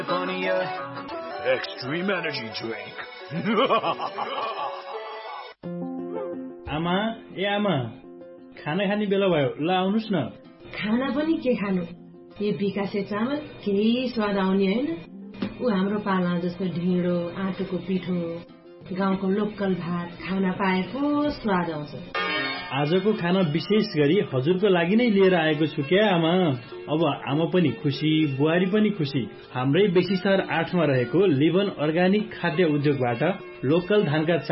Extreme energy drink. आमा आमा खाना खाने बेला भयो ल आउनुस् न खाना पनि के खानु यो विकासे चामल केही स्वाद आउने हैन उ हाम्रो पाला जस्तो ढिँडो आटोको पिठो गाउँको लोकल भात खाना पाएको स्वाद आउँछ आजको खाना विशेष गरी हजुरको लागि नै लिएर आएको छु क्या आमा अब आमा पनि खुसी बुहारी पनि खुसी हाम्रै बेसीसर 8 मा रहेको लिभन अर्गानिक खाद्य उद्योगबाट लोकल धानका